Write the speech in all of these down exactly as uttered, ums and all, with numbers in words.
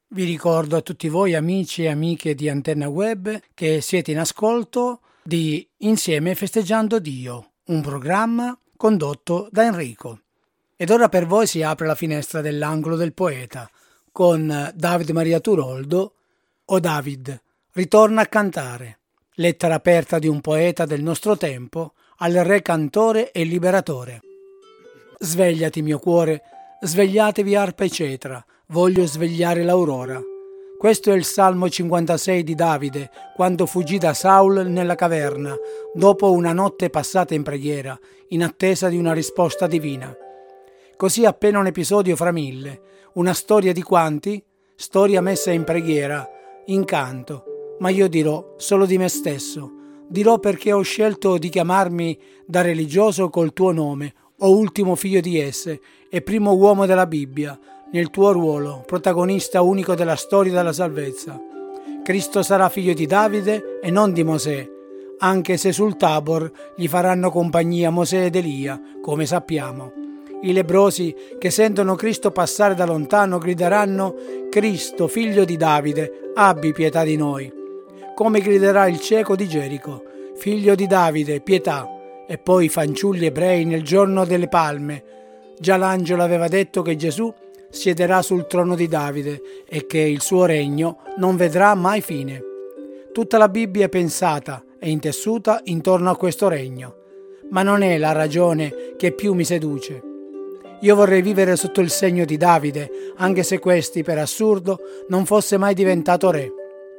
Vi ricordo a tutti voi amici e amiche di Antenna Web che siete in ascolto di Insieme Festeggiando Dio, un programma condotto da Enrico. Ed ora per voi si apre la finestra dell'angolo del poeta con David Maria Turoldo. O David, ritorna a cantare. Lettera aperta di un poeta del nostro tempo al re cantore e liberatore. Svegliati mio cuore, svegliatevi arpa e cetra, voglio svegliare l'aurora. Questo è il Salmo cinquantasei di Davide, quando fuggì da Saul nella caverna, dopo una notte passata in preghiera, in attesa di una risposta divina. Così appena un episodio fra mille, una storia di quanti? Storia messa in preghiera, in canto, ma io dirò solo di me stesso. Dirò perché ho scelto di chiamarmi da religioso col tuo nome, o ultimo figlio di esse, e primo uomo della Bibbia, nel tuo ruolo, protagonista unico della storia della salvezza. Cristo sarà figlio di Davide e non di Mosè, anche se sul Tabor gli faranno compagnia Mosè ed Elia, come sappiamo. I lebbrosi che sentono Cristo passare da lontano grideranno: Cristo, figlio di Davide, abbi pietà di noi. Come griderà il cieco di Gerico: figlio di Davide, pietà. E poi i fanciulli ebrei nel giorno delle palme. Già l'angelo aveva detto che Gesù siederà sul trono di Davide e che il suo regno non vedrà mai fine. Tutta la Bibbia è pensata e intessuta intorno a questo regno, ma non è la ragione che più mi seduce. Io vorrei vivere sotto il segno di Davide, anche se questi, per assurdo, non fosse mai diventato re.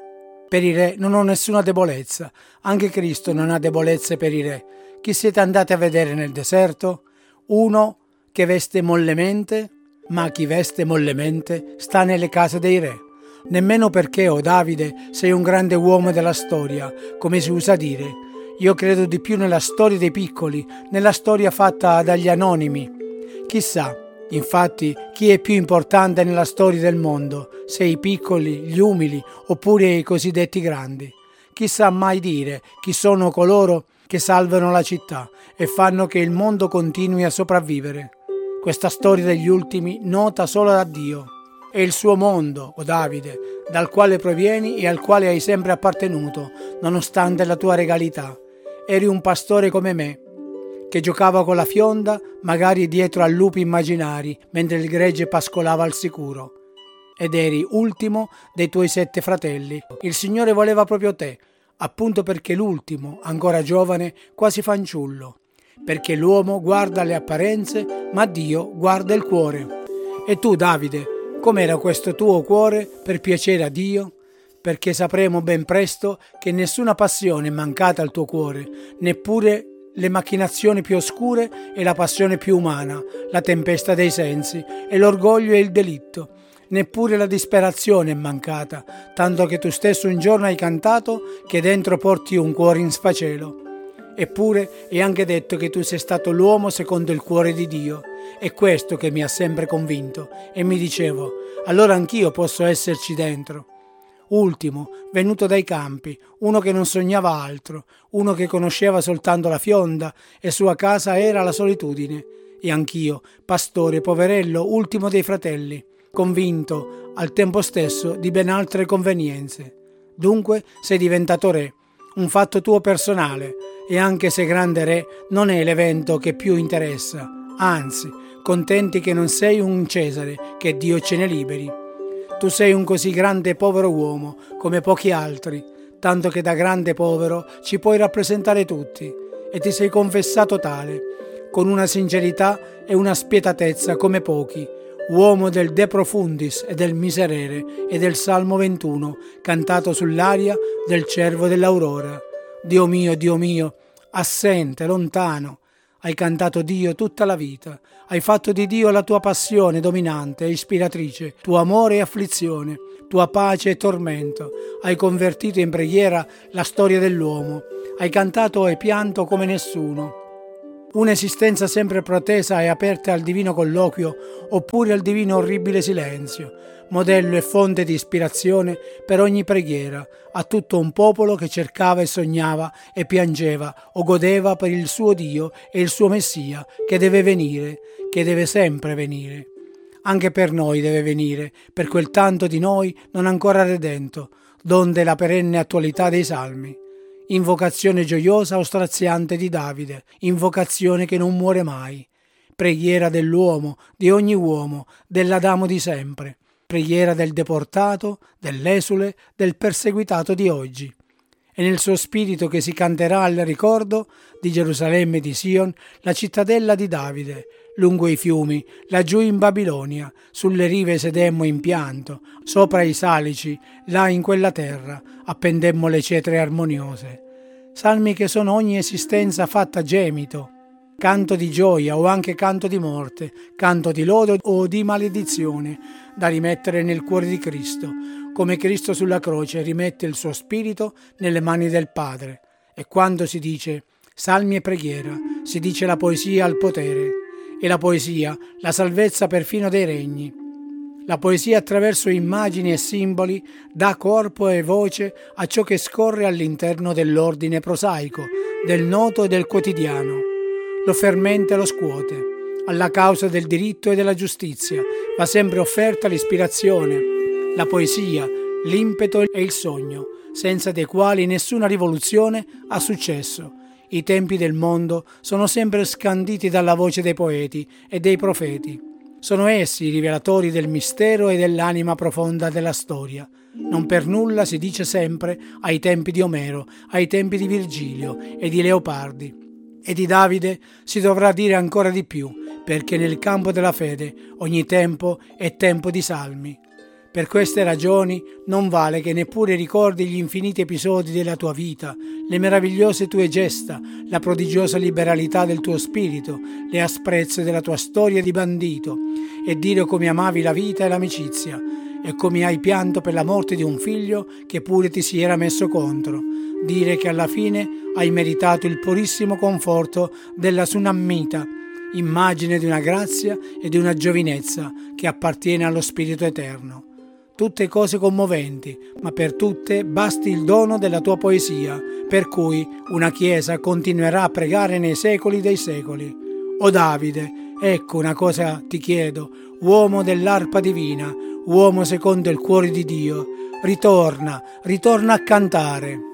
Per i re non ho nessuna debolezza, anche Cristo non ha debolezze per i re. Chi siete andati a vedere nel deserto? Uno che veste mollemente? Ma chi veste mollemente sta nelle case dei re. Nemmeno perché, o Davide, sei un grande uomo della storia, come si usa dire. Io credo di più nella storia dei piccoli, nella storia fatta dagli anonimi. Chissà, infatti, chi è più importante nella storia del mondo, se i piccoli, gli umili, oppure i cosiddetti grandi. Chi sa mai dire chi sono coloro che salvano la città e fanno che il mondo continui a sopravvivere. Questa storia degli ultimi nota solo da Dio. È il suo mondo, o Davide, dal quale provieni e al quale hai sempre appartenuto, nonostante la tua regalità. Eri un pastore come me, che giocava con la fionda, magari dietro a lupi immaginari, mentre il gregge pascolava al sicuro. Ed eri ultimo dei tuoi sette fratelli. Il Signore voleva proprio te, appunto perché l'ultimo, ancora giovane, quasi fanciullo. Perché l'uomo guarda le apparenze, ma Dio guarda il cuore. E tu, Davide, com'era questo tuo cuore per piacere a Dio? Perché sapremo ben presto che nessuna passione è mancata al tuo cuore, neppure le macchinazioni più oscure e la passione più umana, la tempesta dei sensi e l'orgoglio e il delitto. Neppure la disperazione è mancata, tanto che tu stesso un giorno hai cantato che dentro porti un cuore in sfacelo. Eppure è anche detto che tu sei stato l'uomo secondo il cuore di Dio. È questo che mi ha sempre convinto e mi dicevo, allora anch'io posso esserci dentro. Ultimo, venuto dai campi, uno che non sognava altro, uno che conosceva soltanto la fionda e sua casa era la solitudine. E anch'io, pastore poverello, ultimo dei fratelli, convinto al tempo stesso di ben altre convenienze. Dunque sei diventato re, un fatto tuo personale, e anche se grande re non è l'evento che più interessa, anzi, contenti che non sei un Cesare, che Dio ce ne liberi. Tu sei un così grande povero uomo, come pochi altri, tanto che da grande povero ci puoi rappresentare tutti, e ti sei confessato tale, con una sincerità e una spietatezza come pochi, uomo del De Profundis e del Miserere e del Salmo ventuno, cantato sull'aria del cervo dell'aurora. Dio mio, Dio mio, assente, lontano, hai cantato Dio tutta la vita, hai fatto di Dio la tua passione dominante e ispiratrice, tuo amore e afflizione, tua pace e tormento, hai convertito in preghiera la storia dell'uomo, hai cantato e pianto come nessuno. Un'esistenza sempre protesa e aperta al divino colloquio oppure al divino orribile silenzio, modello e fonte di ispirazione per ogni preghiera, a tutto un popolo che cercava e sognava e piangeva o godeva per il suo Dio e il suo Messia che deve venire, che deve sempre venire. Anche per noi deve venire, per quel tanto di noi non ancora redento, donde la perenne attualità dei salmi. Invocazione gioiosa o straziante di Davide, invocazione che non muore mai. Preghiera dell'uomo, di ogni uomo, dell'Adamo di sempre. Preghiera del deportato, dell'esule, del perseguitato di oggi. E nel suo spirito che si canterà al ricordo di Gerusalemme e di Sion, la cittadella di Davide, lungo i fiumi, laggiù in Babilonia, sulle rive sedemmo in pianto, sopra i salici, là in quella terra, appendemmo le cetre armoniose. Salmi che sono ogni esistenza fatta gemito, canto di gioia o anche canto di morte, canto di lode o di maledizione, da rimettere nel cuore di Cristo, come Cristo sulla croce rimette il suo spirito nelle mani del Padre. E quando si dice salmi e preghiera, si dice la poesia al potere, e la poesia, la salvezza perfino dei regni. La poesia attraverso immagini e simboli dà corpo e voce a ciò che scorre all'interno dell'ordine prosaico, del noto e del quotidiano. Lo fermenta e lo scuote. Alla causa del diritto e della giustizia va sempre offerta l'ispirazione, la poesia, l'impeto e il sogno, senza dei quali nessuna rivoluzione ha successo. I tempi del mondo sono sempre scanditi dalla voce dei poeti e dei profeti. Sono essi i rivelatori del mistero e dell'anima profonda della storia. Non per nulla si dice sempre ai tempi di Omero, ai tempi di Virgilio e di Leopardi. E di Davide si dovrà dire ancora di più, perché nel campo della fede ogni tempo è tempo di salmi. Per queste ragioni non vale che neppure ricordi gli infiniti episodi della tua vita, le meravigliose tue gesta, la prodigiosa liberalità del tuo spirito, le asprezze della tua storia di bandito, e dire come amavi la vita e l'amicizia, e come hai pianto per la morte di un figlio che pure ti si era messo contro. Dire che alla fine hai meritato il purissimo conforto della Sunammita, immagine di una grazia e di una giovinezza che appartiene allo Spirito Eterno. Tutte cose commoventi, ma per tutte basti il dono della tua poesia, per cui una Chiesa continuerà a pregare nei secoli dei secoli. O Davide, ecco una cosa ti chiedo, uomo dell'arpa divina, uomo secondo il cuore di Dio, ritorna, ritorna a cantare.